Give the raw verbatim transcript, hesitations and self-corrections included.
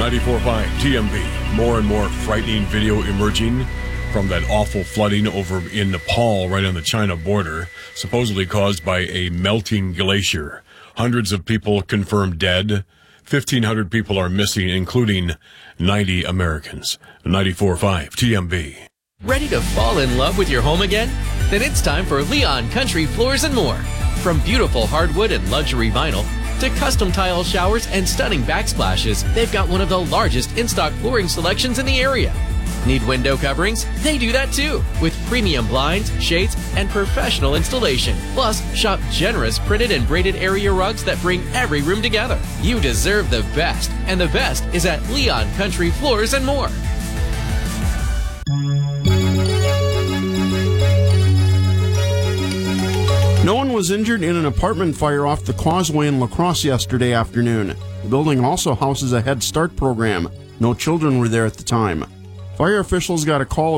ninety-four point five T M B. More and more frightening video emerging from that awful flooding over in Nepal, right on the China border, supposedly caused by a melting glacier. Hundreds of people confirmed dead. fifteen hundred people are missing, including ninety Americans. ninety-four point five T M B. Ready to fall in love with your home again? Then it's time for Leon Country Floors and More. From beautiful hardwood and luxury vinyl to custom tile showers and stunning backsplashes, they've got one of the largest in-stock flooring selections in the area. Need window coverings? They do that too, with premium blinds, shades, and professional installation. Plus, shop generous printed and braided area rugs that bring every room together. You deserve the best, and the best is at Leon Country Floors and More. No one was injured in an apartment fire off the Causeway in La Crosse yesterday afternoon. The building also houses a Head Start program. No children were there at the time. Fire officials got a call